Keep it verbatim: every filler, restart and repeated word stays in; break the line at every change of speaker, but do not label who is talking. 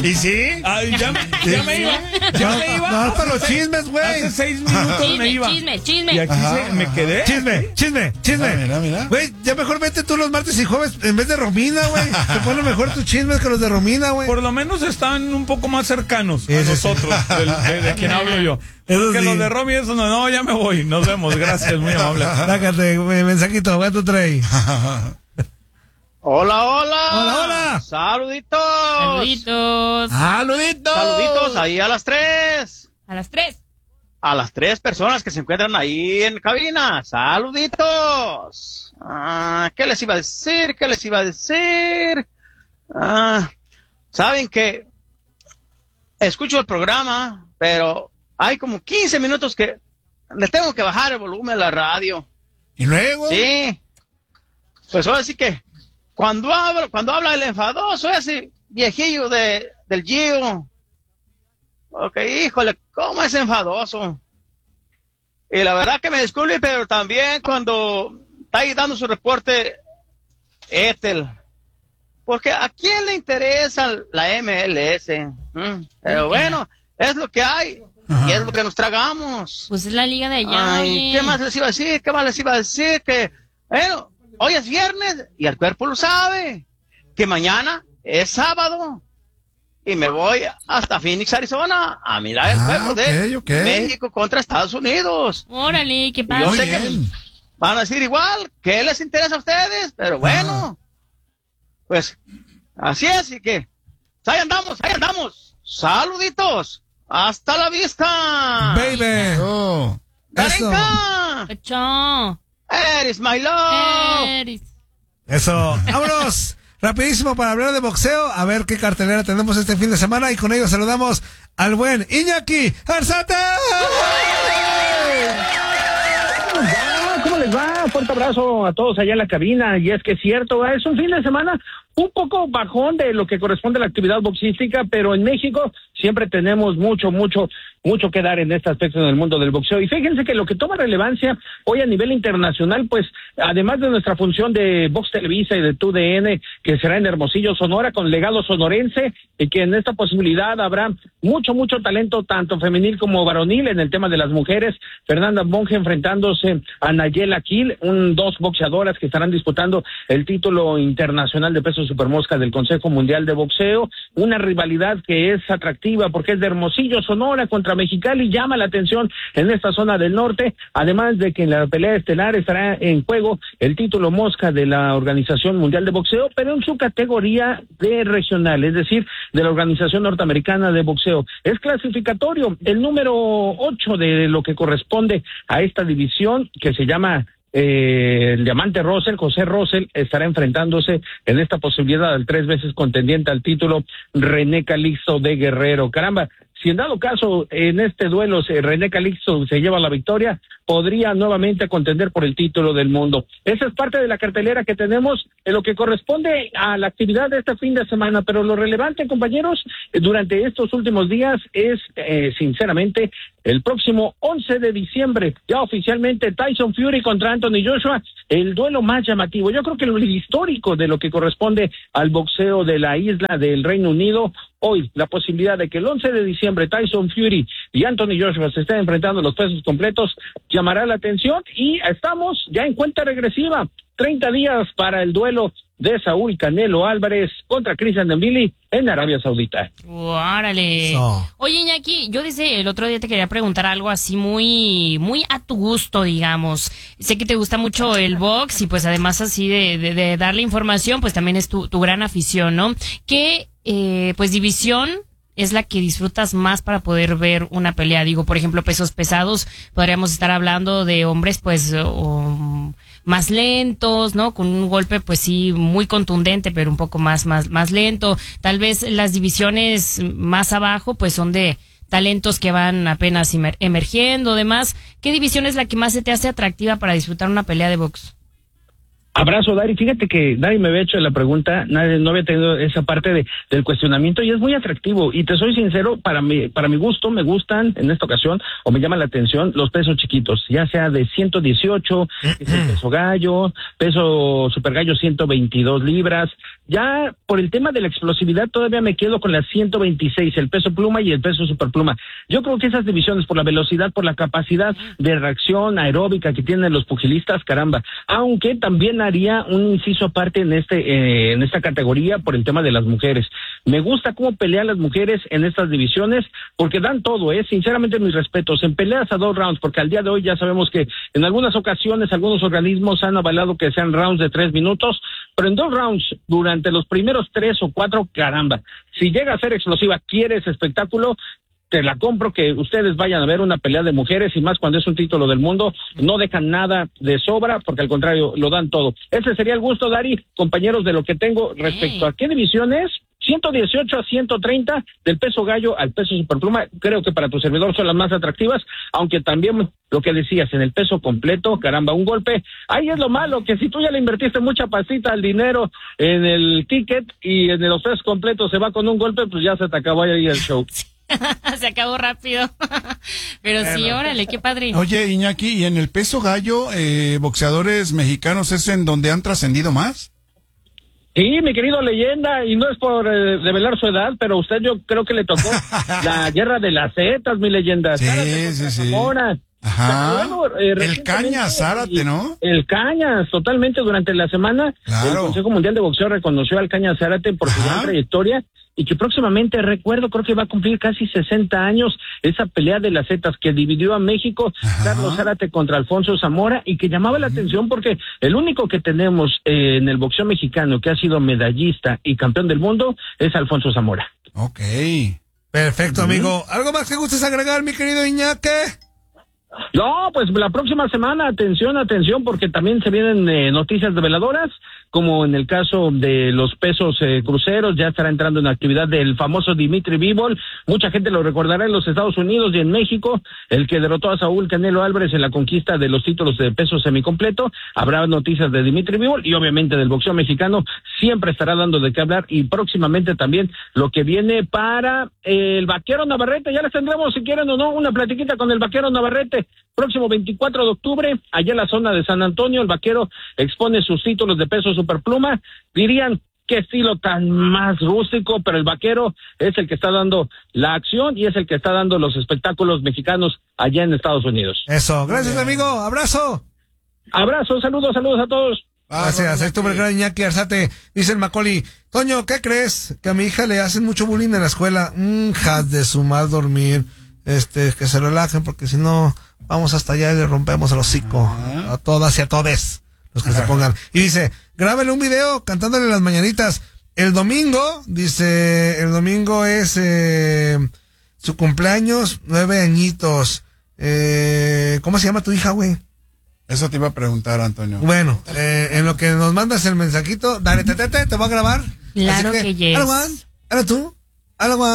¿Y sí?
Ay, ya, ya me iba. Ya
no,
me iba.
No, para los chismes, güey.
Hace seis minutos
Chisme,
me iba.
chisme, chisme.
Y aquí se, me quedé.
Chisme, chisme, chisme.
Mira, mira.
Güey, ya mejor vete tú los martes y jueves en vez de Romina, güey. Te ponen mejor tus chismes que los de Romina, güey.
Por lo menos están un poco más cercanos
Sí,
a
sí,
nosotros,
sí.
de, de, de quien hablo yo.
Eso
Que
sí.
los de Romy, eso no, no, ya me voy. Nos vemos, gracias, muy amable.
Sácate, güey, mensajito, gato Trey.
Hola, hola.
Hola, hola.
Saluditos.
Saluditos.
¡Saluditos!
Saluditos ahí a las tres.
A las tres.
A las tres personas que se encuentran ahí en cabina. Saluditos. Ah, ¿qué les iba a decir? ¿Qué les iba a decir? Ah, saben que escucho el programa, pero hay como quince minutos que le tengo que bajar el volumen a la radio.
¿Y luego?
Sí. Pues ahora sí que cuando habla, cuando habla el enfadoso, ese viejillo de, del Gio. Ok, híjole, cómo es enfadoso. Y la verdad que me disculpe, pero también cuando está ahí dando su reporte Ethel. Porque ¿a quién le interesa la M L S? ¿Mm? Pero bueno, es lo que hay.
Ajá.
Y es lo que nos tragamos.
Pues es la liga de allá.
Ay,
oye.
¿qué más les iba a decir? ¿Qué más les iba a decir? Que, bueno, hoy es viernes y el cuerpo lo sabe. Que mañana es sábado. Y me voy hasta Phoenix, Arizona, a mirar el
Ah,
juego de
ok, ok.
México contra Estados Unidos.
Órale, qué
Y yo
padre.
Muy
sé que
bien.
van a decir igual, ¿qué les interesa a ustedes? Pero bueno, pues así es, y que ahí andamos, ahí andamos. Saluditos. Hasta la vista.
Baby.
Oh.
Eso.
Darinka,
Ocho.
eres my love.
Eres.
Eso. Vámonos. Rapidísimo para hablar de boxeo. A ver qué cartelera tenemos este fin de semana. Y con ello saludamos al buen Iñaki Arzate.
¿Cómo les va? Fuerte abrazo a todos allá en la cabina. Y es que es cierto, es un fin de semana un poco bajón de lo que corresponde a la actividad boxística, pero en México siempre tenemos mucho, mucho, mucho que dar en este aspecto en el mundo del boxeo. Y fíjense que lo que toma relevancia hoy a nivel internacional, pues, además de nuestra función de Box Televisa y de T U D N, que será en Hermosillo, Sonora, con legado sonorense, y que en esta posibilidad habrá mucho, mucho talento, tanto femenil como varonil, en el tema de las mujeres. Fernanda Monge enfrentándose a Nayela Kiel, un, dos boxeadoras que estarán disputando el título internacional de peso supermosca del Consejo Mundial de Boxeo, una rivalidad que es atractiva porque es de Hermosillo, Sonora contra Mexicali, llama la atención en esta zona del norte, además de que en la pelea estelar estará en juego el título mosca de la Organización Mundial de Boxeo, pero en su categoría de regional, es decir, de la Organización Norteamericana de Boxeo. Es clasificatorio, el número ocho de lo que corresponde a esta división, que se llama Eh, el diamante Russell, José Russell, estará enfrentándose en esta posibilidad al tres veces contendiente al título René Calixto de Guerrero. Caramba, si en dado caso en este duelo se, René Calixto se lleva la victoria, podría nuevamente contender por el título del mundo. Esa es parte de la cartelera que tenemos en lo que corresponde a la actividad de este fin de semana, pero lo relevante, compañeros, durante estos últimos días es, eh, sinceramente, el próximo once de diciembre, ya oficialmente Tyson Fury contra Anthony Joshua, el duelo más llamativo. Yo creo que el histórico de lo que corresponde al boxeo de la isla del Reino Unido. Hoy, la posibilidad de que el once de diciembre Tyson Fury y Anthony Joshua se estén enfrentando los pesos completos llamará la atención, y estamos ya en cuenta regresiva. treinta días para el duelo de Saúl Canelo Álvarez contra Christian Dembélé en Arabia Saudita.
Órale.
So.
Oye, Iñaki, yo desde el otro día te quería preguntar algo así muy, muy a tu gusto, digamos. Sé que te gusta mucho el box y pues además así de, de, de darle información, pues también es tu, tu gran afición, ¿no? ¿Qué, eh, pues división es la que disfrutas más para poder ver una pelea? Digo, por ejemplo, pesos pesados, podríamos estar hablando de hombres, pues, o, más lentos, ¿no? Con un golpe, pues sí, muy contundente, pero un poco más, más, más lento. Tal vez las divisiones más abajo, pues son de talentos que van apenas emer- emergiendo, demás. ¿Qué división es la que más se te hace atractiva para disfrutar una pelea de box?
Abrazo, Dari. Fíjate que nadie me había hecho la pregunta, nadie, no había tenido esa parte de, del cuestionamiento y es muy atractivo. Y te soy sincero, para mi, para mi gusto, me gustan en esta ocasión o me llaman la atención los pesos chiquitos, ya sea de ciento dieciocho, que es el peso gallo, peso super gallo ciento veintidós libras. Ya por el tema de la explosividad todavía me quedo con las ciento veintiséis, el peso pluma y el peso superpluma. Yo creo que esas divisiones por la velocidad, por la capacidad de reacción aeróbica que tienen los pugilistas, caramba, aunque también haría un inciso aparte en este eh, en esta categoría por el tema de las mujeres. Me gusta cómo pelean las mujeres en estas divisiones porque dan todo, eh, sinceramente mis respetos, en peleas a dos rounds, porque al día de hoy ya sabemos que en algunas ocasiones algunos organismos han avalado que sean rounds de tres minutos, pero en dos rounds durante los primeros tres o cuatro, caramba, si llega a ser explosiva, quieres espectáculo, te la compro que ustedes vayan a ver una pelea de mujeres y más cuando es un título del mundo, no dejan nada de sobra porque al contrario lo dan todo. Ese sería el gusto, Dari, compañeros, de lo que tengo respecto a qué división es. ciento dieciocho a ciento treinta, del peso gallo al peso superpluma, creo que para tu servidor son las más atractivas, aunque también lo que decías, en el peso completo, caramba, un golpe, ahí es lo malo, que si tú ya le invertiste mucha pasita al dinero en el ticket y en los pesos completos se va con un golpe, pues ya se te acabó ahí el show.
Se acabó rápido. Pero sí, órale, qué padre.
Oye, Iñaki, ¿y en el peso gallo, eh, boxeadores mexicanos es en donde han trascendido más?
Sí, mi querido Leyenda, y no es por eh, revelar su edad, pero a usted yo creo que le tocó la guerra de las Zetas, mi Leyenda.
Sí,
Zárate
sí,
contra
sí.
Zamora.
Ajá.
Bueno, eh,
el
recientemente,
Cañas, Zárate, ¿no?
El Cañas, totalmente, durante la semana,
Claro.
el Consejo Mundial de Boxeo reconoció al Cañas Zárate por su
Ajá.
gran trayectoria y que próximamente, recuerdo, creo que va a cumplir casi sesenta años esa pelea de las Zetas que dividió a México,
Ajá.
Carlos Zárate contra Alfonso Zamora, y que llamaba la atención porque el único que tenemos eh, en el boxeo mexicano que ha sido medallista y campeón del mundo es Alfonso Zamora.
Ok.
Perfecto, amigo. ¿Algo más que gustes agregar, mi querido Iñaki?
No, pues la próxima semana, atención, atención, porque también se vienen eh, noticias reveladoras, como en el caso de los pesos eh, cruceros, ya estará entrando en actividad del famoso Dimitri Bivol. Mucha gente lo recordará en los Estados Unidos y en México, el que derrotó a Saúl Canelo Álvarez en la conquista de los títulos de peso semicompleto. Habrá noticias de Dimitri Bivol y obviamente del boxeo mexicano, siempre estará dando de qué hablar, y próximamente también lo que viene para eh, el Vaquero Navarrete. Ya les tendremos, si quieren o no, una platiquita con el Vaquero Navarrete. Próximo veinticuatro de octubre, allá en la zona de San Antonio, el Vaquero expone sus títulos de peso superpluma. Dirían, qué estilo tan más rústico, pero el Vaquero es el que está dando la acción y es el que está dando los espectáculos mexicanos allá en Estados Unidos.
Eso, gracias, amigo. Abrazo.
Abrazos, saludos, saludos a todos.
Gracias, ahí estuvo el gran Iñaki Arzate. Dice el Macaulay, Toño, ¿qué crees? Que a mi hija le hacen mucho bullying en la escuela. Mmm, has de su mal dormir. Este, que se relajen, porque si no, vamos hasta allá y le rompemos el hocico a todas y a todes los que se pongan. Y dice, grábele un video cantándole las mañanitas. El domingo, dice, el domingo es eh, su cumpleaños, nueve añitos. Eh, ¿Cómo se llama tu hija, güey?
Eso te iba a preguntar, Antonio.
Bueno, eh, en lo que nos mandas el mensajito, dale, te, te, te, te voy a grabar.
Claro
Así
que yes.
Algo, ¿Algo tú? Algo